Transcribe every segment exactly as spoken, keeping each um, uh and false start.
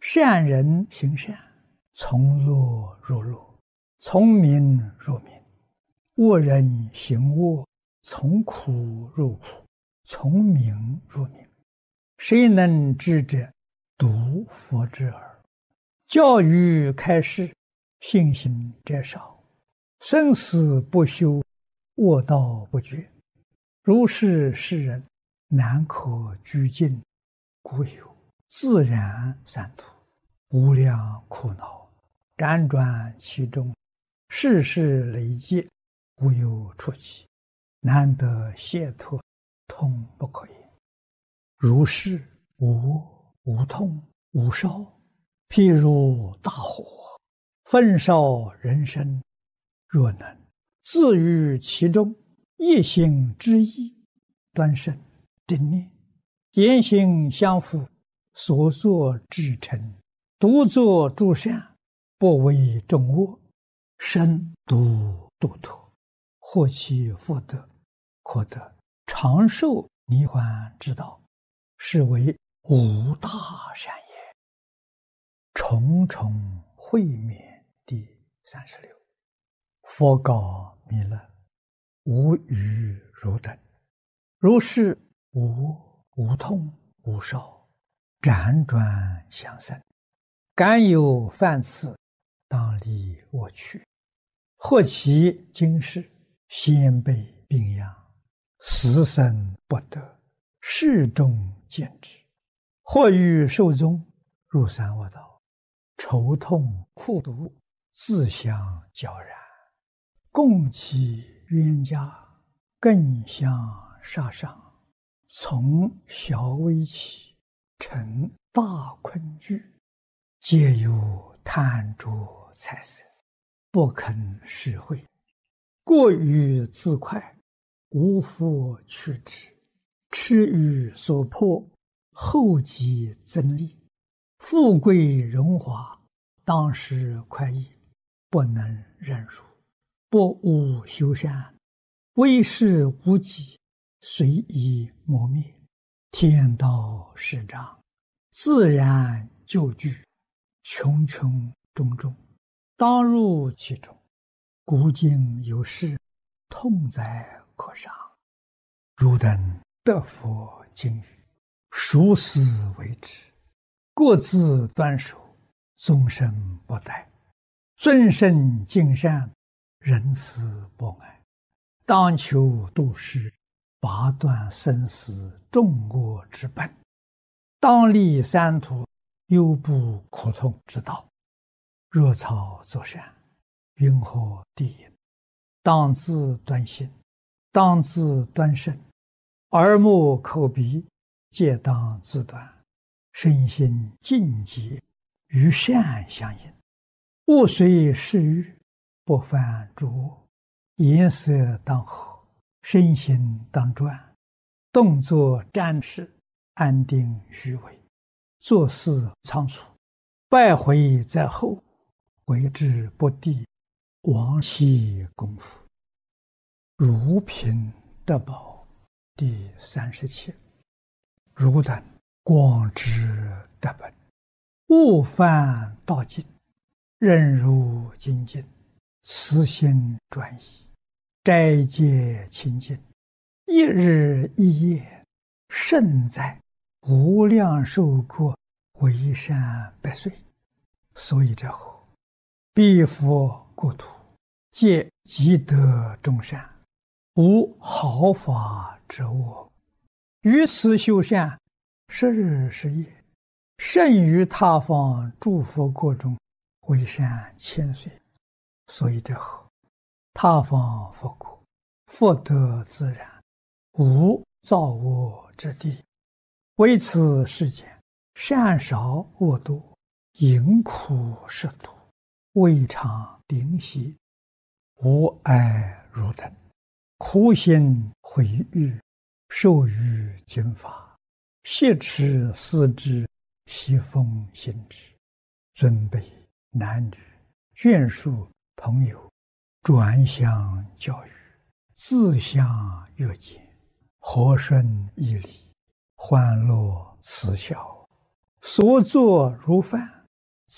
善人行善，从乐入乐，从明入明；恶人行恶，从苦入苦，从明入明。谁能知者，独佛之耳。教育开示，信行者少。生死不休，恶道不绝。如是世人，难可居尽。故有自然三途，无量苦恼，辗转其中，世事累积，无有出期，难得解脱，痛不可言。如是无无痛无烧，譬如大火，焚烧人身。若能自于其中，一心之意，端慎正念，言行相符，所作至诚，独作诸善，不为众恶，身独度脱，获其福德，可得长寿涅槃之道，是为无大善也。重重会面第三十六。佛告弥勒：无余如等，如是无无痛无烧，辗转相生，敢有犯次，当离我去。或其今世，先辈病殃，死生不得，世中见之；或欲寿终，入三恶道，愁痛苦毒，自相交然。共其冤家，更相杀伤。从小微起，成大困惧，皆有贪着财色，不肯施惠，过于自快，无复去之。痴于所迫，后继增利。富贵荣华，当时快意，不能忍辱。不务修善，为事无己，随意磨灭。天道始长，自然就具，穷穷种种，当入其中。古今有事，痛哉可伤。汝等得佛经语，熟思为之，各自端守，终身不殆。尊圣敬善，仁慈博爱，当求度世，拔断生死众恶之本，当立三途，忧怖苦痛之道。若草作善，云何地也？当自端心，当自端身，耳目口鼻皆当自端，身心净洁，与善相应。勿随世欲，不犯诸恶。颜色当和，身心当专，动作瞻视，安定虚伪，做事仓促，败毁在后，为之不第，亡其功夫。如贫得宝第三十七。汝等广知得本，勿犯道尽，任如精进，慈心专一，斋戒清净，一日一夜，胜在无量寿国，为善百岁。所以者何？彼佛国土，皆积德众善，无毫发之恶。于此修善，十日十夜，胜于他方诸佛国中，为善千岁。所以者何？他方佛国，福德自然，无造恶之地。为此世间，善少恶多，淫苦食毒，未尝灵犀。无爱汝等，苦心毁誉，受于经法，挟持思之，习风行之。尊卑男女，眷属朋友，转相教育，自相约见，和顺义理，欢乐慈笑，所作如饭，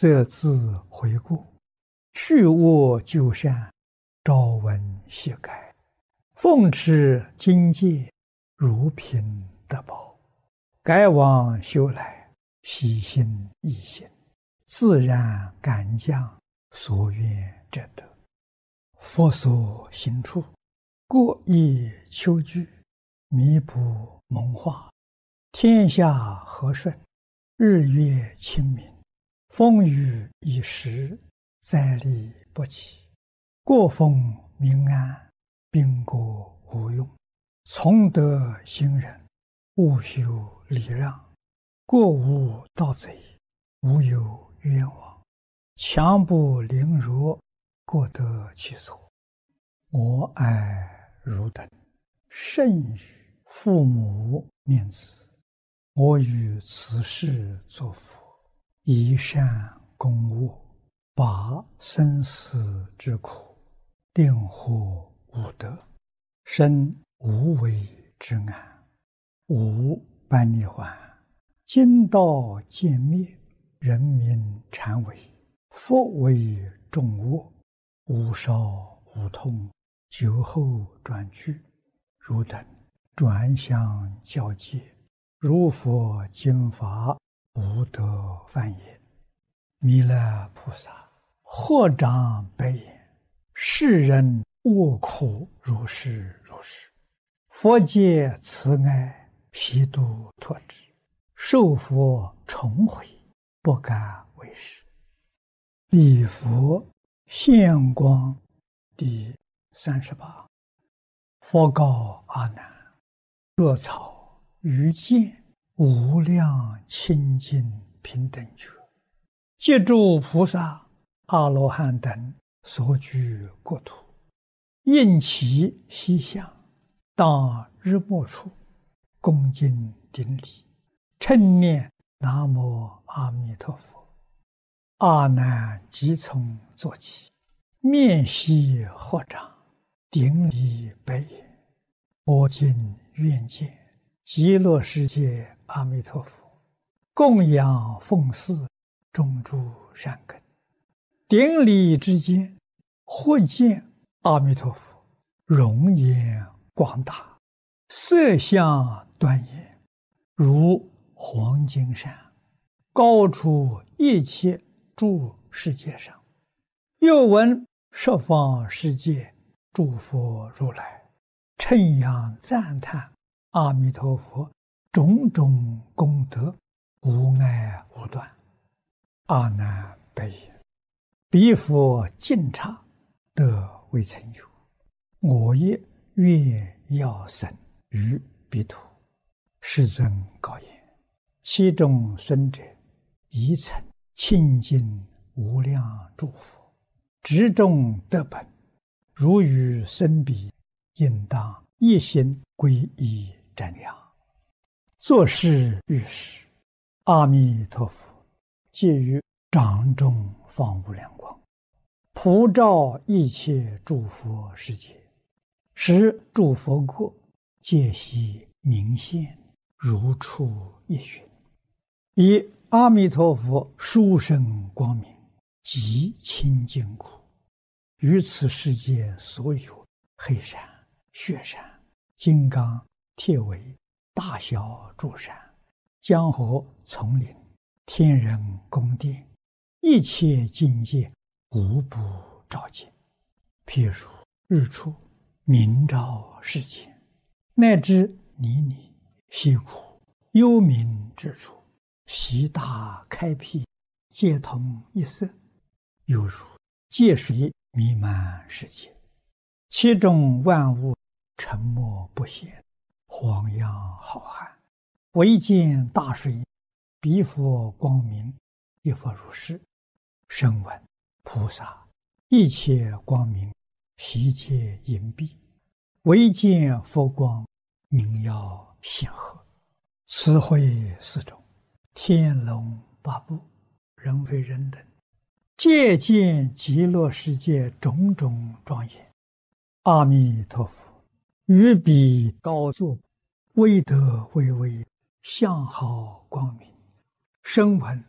则自悔过，去恶就善，朝闻夕改，奉持经戒，如凭得宝。改往修来，喜心易行，自然感降所愿者得。佛所行处，过意求具，弥补蒙化，天下和顺，日月清明，风雨已时，灾利不起，过风民安，兵国无用。从德行人，勿修礼让，过无盗贼，无有冤枉。强不凌辱，过得其所。我爱汝等，甚与父母念子。我于此世作佛，以善攻恶，拔生死之苦，令获无得，生无为之安，无般涅槃。今道渐灭，人民禅为，佛为众恶，无少无痛，久后转去。汝等转向教戒，如佛经法，无得犯也。弥勒菩萨合掌白言：世人恶苦如是如是，佛界慈爱，悉度脱之，受佛重回，不敢为是。礼佛现光第三十八。佛告阿难：若草于见无量清净平等觉，借诸菩萨、阿罗汉等所居国土，应其西向，当日暮处，恭敬顶礼，称念南无阿弥陀佛。阿难即从坐起，面悉合掌，顶礼白言：我今愿见极乐世界阿弥陀佛，供养奉祀，种诸善根。顶礼之间，或见阿弥陀佛容颜广大，色相端严，如黄金山，高出一切诸世界上。又闻十方世界诸佛如来称扬赞叹阿弥陀佛种种功德，无碍无断。阿难白言：彼佛尽刹，得未曾有。我也愿要生于彼土。世尊告言：其中孙者，宜曾清净无量诸佛，执众得本，如与生彼，应当一心皈依瞻仰。作是遇时，阿弥陀佛借于掌中放无量光，普照一切诸佛世界，使诸佛国皆悉明现，如出一寻。以阿弥陀佛殊胜光明，极清净故，于此世界所有黑山、雪山、金刚、铁围、大小诸山、江河、丛林、天人宫殿，一切境界无不照见。譬如日出明照世间，乃至泥泞、溪谷、幽冥之处，悉大开辟，皆同一色，犹如界水弥漫世界，其中万物沉默不显，荒洋浩瀚，唯见大水，彼佛光明，亦复如是。声闻菩萨一切光明，悉皆隐蔽，唯见佛光，明耀显赫。此会四种，天龙八部，人非人等，皆见极乐世界种种庄严。阿弥陀佛于彼高坐，威德巍巍，相好光明。声闻